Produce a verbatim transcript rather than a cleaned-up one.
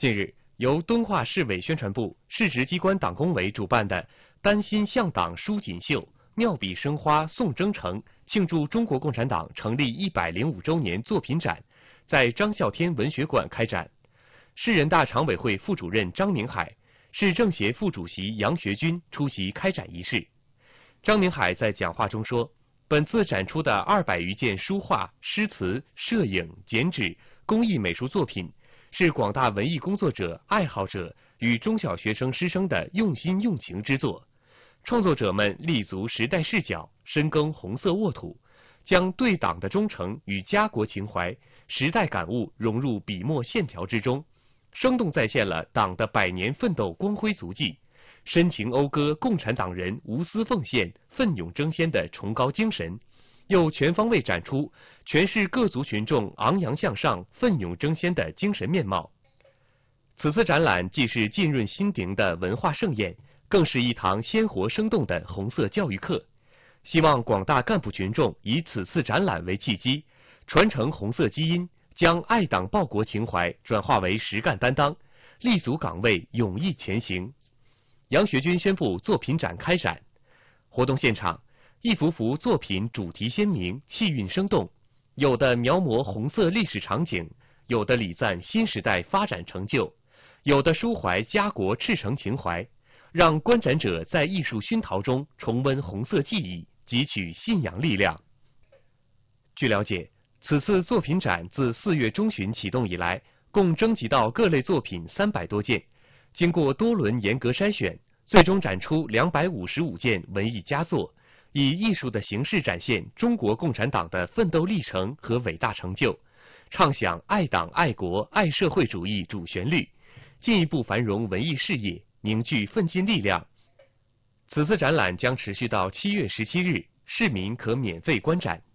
近日，由敦化市委宣传部、市直机关党工委主办的“丹心向党书锦绣，妙笔生花送征程”庆祝中国共产党成立一百零五周年作品展在张孝天文学馆开展。市人大常委会副主任张明海、市政协副主席杨学军出席开展仪式。张明海在讲话中说，本次展出的二百余件书画、诗词、摄影、剪纸、工艺美术作品，是广大文艺工作者、爱好者与中小学生师生的用心用情之作。创作者们立足时代视角，深耕红色沃土，将对党的忠诚与家国情怀、时代感悟融入笔墨线条之中，生动再现了党的百年奋斗光辉足迹，深情讴歌共产党人无私奉献、奋勇争先的崇高精神，又全方位展出全市各族群众昂扬向上、奋勇争先的精神面貌。此次展览既是浸润心灵的文化盛宴，更是一堂鲜活生动的红色教育课。希望广大干部群众以此次展览为契机，传承红色基因，将爱党报国情怀转化为实干担当，立足岗位，勇毅前行。杨学军宣布作品展开展。活动现场，一幅幅作品主题鲜明、气韵生动，有的描摹红色历史场景，有的礼赞新时代发展成就，有的抒怀家国赤诚情怀，让观展者在艺术熏陶中重温红色记忆，汲取信仰力量。据了解，此次作品展自四月中旬启动以来，共征集到各类作品三百多件，经过多轮严格筛选，最终展出两百五十五件文艺佳作，以艺术的形式展现中国共产党的奋斗历程和伟大成就，唱响爱党爱国爱社会主义主旋律，进一步繁荣文艺事业，凝聚奋进力量。此次展览将持续到七月十七日，市民可免费观展。